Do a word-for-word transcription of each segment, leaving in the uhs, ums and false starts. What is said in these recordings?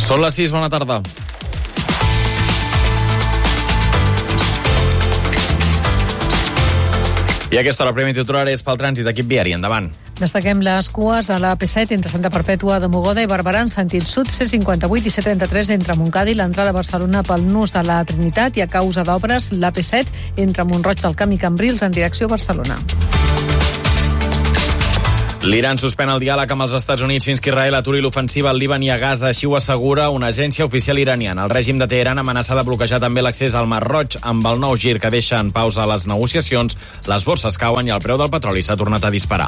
Són les sis, bona tarda. I aquesta hora, primer titular és pel trànsit d'equip viari. Endavant. Destaquem les cues a l'A P set entre Santa Perpètua de Mogoda i Barberà en sentit sud, C cinquanta-vuit i C trenta-tres entre Montcada i l'entrada a Barcelona pel nus de la Trinitat, i a causa d'obres l'A P set entre Montroig del Camp i Cambrils en direcció a Barcelona. L'Iran suspèn el diàleg amb els Estats Units fins que Israel aturi l'ofensiva al Líban i a Gaza. Així ho assegura una agència oficial iraniana. El règim de Teheran amenaça de bloquejar també l'accés al Mar Roig. Amb el nou gir que deixa en pausa les negociacions, les borses cauen i el preu del petroli s'ha tornat a disparar.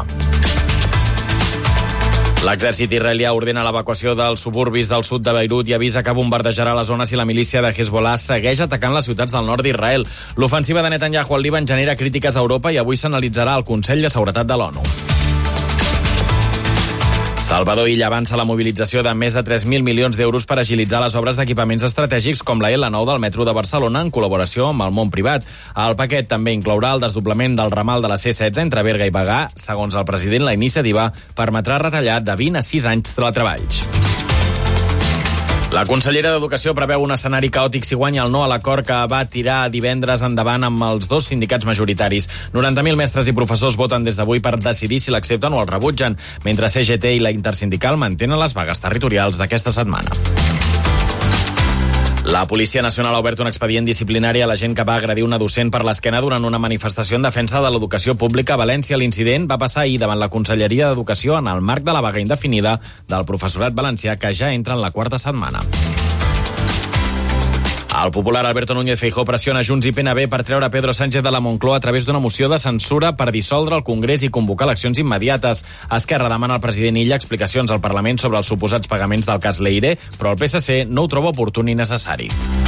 L'exèrcit israelià ordena l'evacuació dels suburbis del sud de Beirut i avisa que bombardejarà la zona si la milícia de Hezbollah segueix atacant les ciutats del nord d'Israel. L'ofensiva de Netanyahu al Líban genera crítiques a Europa i avui s'analitzarà al Consell de Seguretat de l'ONU. Salvador Illa avança la mobilització de més de tres mil milions d'euros per agilitzar les obres d'equipaments estratègics com la L nou del metro de Barcelona en col·laboració amb el món privat. El paquet també inclourà el desdoblament del ramal de la C setze entre Berga i Bagà. Segons el president, la iniciativa permetrà retallar de vint a sis anys de treballs. La consellera d'Educació preveu un escenari caòtic si guanya el no a l'acord que va tirar divendres endavant amb els dos sindicats majoritaris. noranta mil mestres i professors voten des d'avui per decidir si l'accepten o el rebutgen, mentre C G T i la Intersindical mantenen les vagues territorials d'aquesta setmana. La Policia Nacional ha obert un expedient disciplinari a la gent que va agredir una docent per l'esquena durant una manifestació en defensa de l'educació pública a València. L'incident va passar ahir davant la Conselleria d'Educació en el marc de la vaga indefinida del professorat valencià, que ja entra en la quarta setmana. El popular Alberto Núñez Feijóo pressiona Junts i P N B per treure Pedro Sánchez de la Moncloa a través d'una moció de censura per dissoldre el Congrés i convocar eleccions immediates. Esquerra demana al president Illa explicacions al Parlament sobre els suposats pagaments del cas Leire, però el P S C no ho troba oportú ni necessari.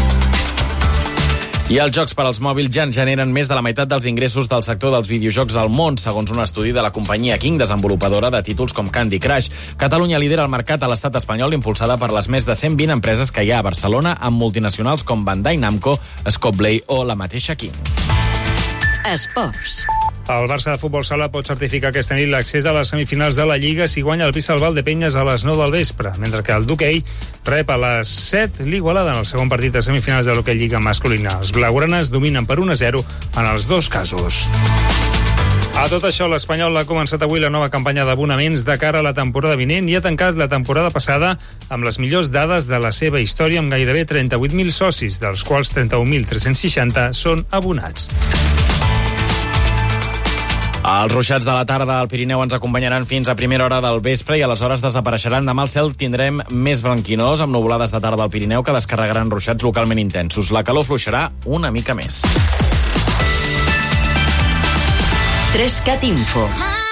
I els jocs per als mòbils ja en generen més de la meitat dels ingressos del sector dels videojocs al món, segons un estudi de la companyia King, desenvolupadora de títols com Candy Crush. Catalunya lidera el mercat a l'estat espanyol, impulsada per les més de cent vint empreses que hi ha a Barcelona, amb multinacionals com Bandai Namco, Scopelay o la mateixa King. Esports. El Barça de futbol sala pot certificar aquesta nit l'accés a les semifinals de la Lliga si guanya el Pisa al Valdepenyes a les nou del vespre, mentre que el d'hoquei rep a les set l'Igualada en el segon partit de semifinals de l'hoquei Lliga masculina. Els blaugranes dominen per un a zero en els dos casos. A tot això, l'Espanyol ha començat avui la nova campanya d'abonaments de cara a la temporada vinent i ha tancat la temporada passada amb les millors dades de la seva història, amb gairebé trenta-vuit mil socis, dels quals trenta-un mil tres-cents seixanta són abonats. Els ruixats de la tarda al Pirineu ens acompanyaran fins a primera hora del vespre i aleshores desapareixeran. Demà el cel tindrem més blanquinós, amb nuvolades de tarda al Pirineu que descarregaran ruixats localment intensos. La calor fluixarà una mica més. tres cat Info.